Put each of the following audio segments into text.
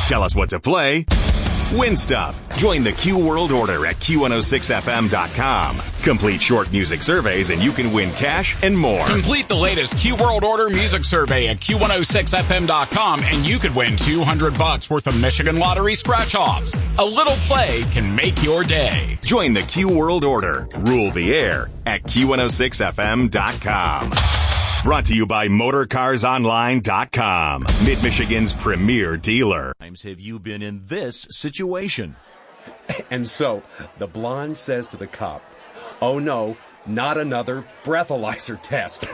Tell us what to play. Win stuff. Join the Q World Order at Q106FM.com. Complete short music surveys and you can win cash and more. Complete the latest Q World Order music survey at Q106FM.com and you could win $200 worth of Michigan Lottery scratch-offs. A little play can make your day. Join the Q World Order. Rule the air at Q106FM.com. Brought to you by MotorCarsOnline.com, Mid-Michigan's premier dealer. Have you been in this situation? And so, the blonde says to the cop, "Oh no, not another breathalyzer test."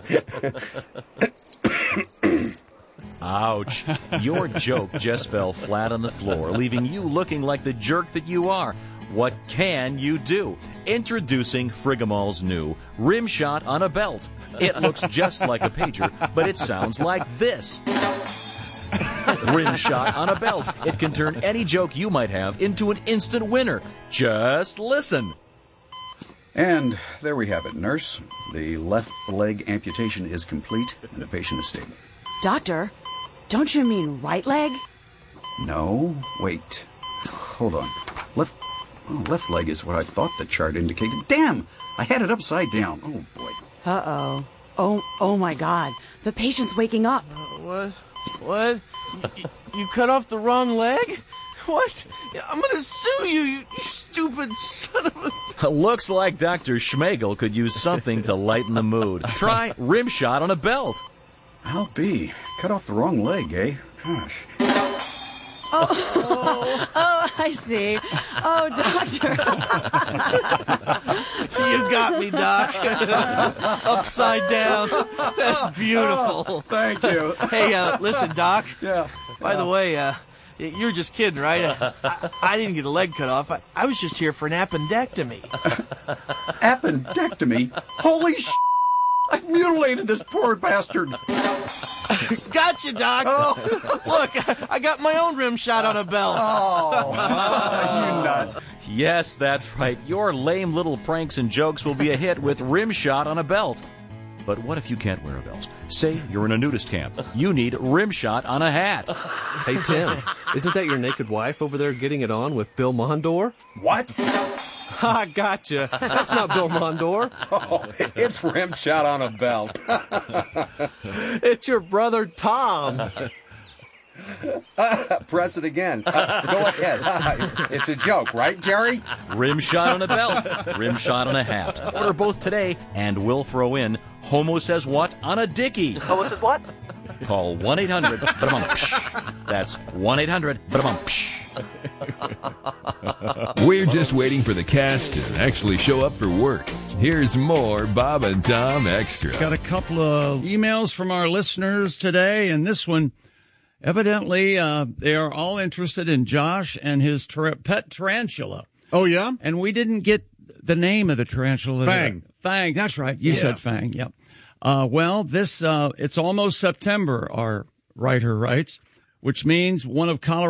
Ouch. Your joke just fell flat on the floor, leaving you looking like the jerk that you are. What can you do? Introducing Frigamall's new Rim Shot on a Belt. It looks just like a pager, but it sounds like this. Rim Shot on a Belt. It can turn any joke you might have into an instant winner. Just listen. And there we have it, nurse. The left leg amputation is complete and the patient is stable. Doctor, don't you mean right leg? No, wait. Hold on. Left leg is what I thought the chart indicated. Damn! I had it upside down. Oh, boy. Uh-oh. Oh my God. The patient's waking up. What? You cut off the wrong leg? What? I'm gonna sue you, you stupid son of a... Looks like Dr. Schmegel could use something to lighten the mood. Try Rim Shot on a Belt. I'll be. Cut off the wrong leg, eh? Gosh. Oh, I see. Oh, doctor. You got me, Doc. Upside down. That's beautiful. Oh, thank you. Hey, listen, Doc. Yeah. By the way, you're just kidding, right? I didn't get a leg cut off. I was just here for an appendectomy. Appendectomy? Holy sh**! I've mutilated this poor bastard. Gotcha, Doc. Oh. Look, I got my own rim shot on a belt. Oh, you nuts. Yes, that's right. Your lame little pranks and jokes will be a hit with Rim Shot on a Belt. But what if you can't wear a belt? Say you're in a nudist camp. You need Rim Shot on a hat. Hey, Tim, isn't that your naked wife over there getting it on with Bill Mondor? What? Ha, gotcha. That's not Bill Mondor. Oh, it's Rim Shot on a Belt. It's your brother, Tom. Press it again. Go ahead. It's a joke, right, Jerry? Rim Shot on a Belt. Rim Shot on a hat. Order both today, and we'll throw in Homo Says What on a Dickie. Homo says what? Call 1-800-BADA-BUMP. That's 1-800-BADA-BUMP. We're just waiting for the cast to actually show up for work. Here's more Bob and Tom Extra. Got a couple of emails from our listeners today, and this one, evidently, they are all interested in Josh and his pet tarantula. Oh, yeah? And we didn't get the name of the tarantula. Fang. Fang, that's right. You said Fang, yep. Well, this, it's almost September, our writer writes, which means one of Colorado